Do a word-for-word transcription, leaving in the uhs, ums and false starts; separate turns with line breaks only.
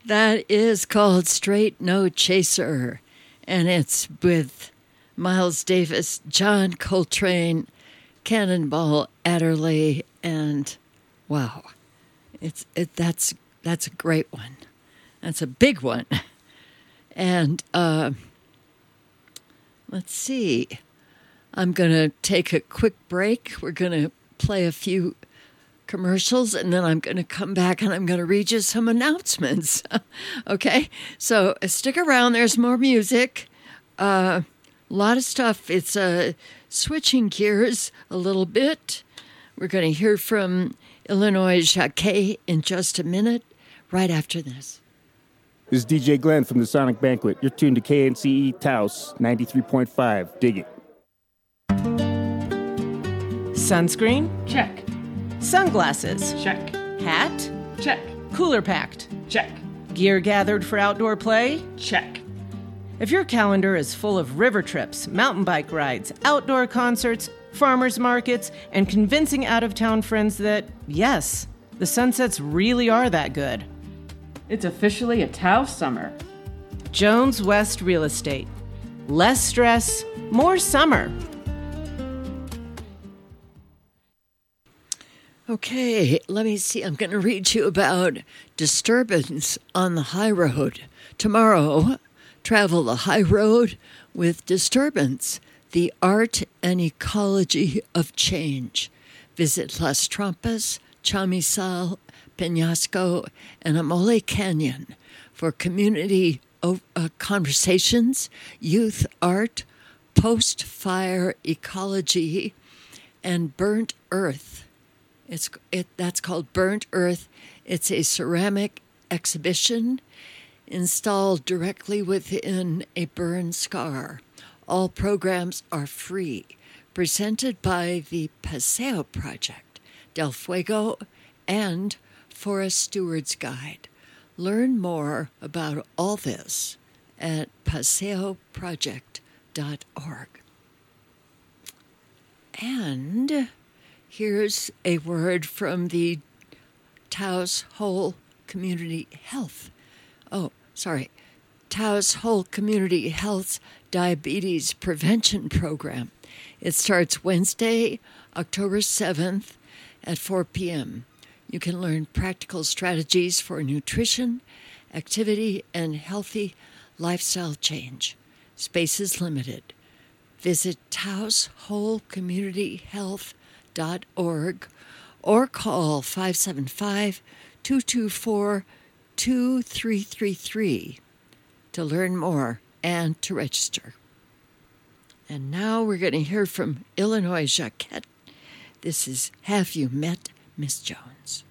That is called Straight No Chaser, and it's with Miles Davis, John Coltrane, Cannonball Adderley, and wow, it's it that's that's a great one. That's a big one. And uh, let's see. I'm going to take a quick break. We're going to play a few commercials, and then I'm going to come back and I'm going to read you some announcements. Okay? So uh, stick around. There's more music. Uh, a lot of stuff. It's uh, switching gears a little bit. We're going to hear from Illinois Jacquet in just a minute, right after this.
This is D J Glenn from the Sonic Banquet. You're tuned to K N C E Taos ninety-three point five. Dig it.
Sunscreen?
Check.
Sunglasses?
Check.
Hat?
Check.
Cooler packed?
Check.
Gear gathered for outdoor play?
Check.
If your calendar is full of river trips, mountain bike rides, outdoor concerts, farmers markets, and convincing out-of-town friends that, yes, the sunsets really are that good,
It's officially a Taos summer.
Jones West Real Estate. Less stress, more summer.
Okay, let me see. I'm going to read you about disturbance on the high road. Tomorrow, travel the high road with Disturbance, the art and ecology of change. Visit Las Trampas, Chamizal, Peñasco, and Amole Canyon for community uh, conversations, youth art, post-fire ecology, and burnt earth. It's it that's called Burnt Earth. It's a ceramic exhibition installed directly within a burn scar. All programs are free. Presented by the Paseo Project, Del Fuego, and Forest Steward's Guide. Learn more about all this at paseo project dot org. And here's a word from the Taos Whole Community Health. Oh, sorry. Taos Whole Community Health's Diabetes Prevention Program. It starts Wednesday, October seventh at four p.m. You can learn practical strategies for nutrition, activity, and healthy lifestyle change. Space is limited. Visit taos whole community health dot org or call five seven five, two two four, two three three three to learn more and to register. And now we're going to hear from Illinois Jacquet. This is Have You Met Miss Jones?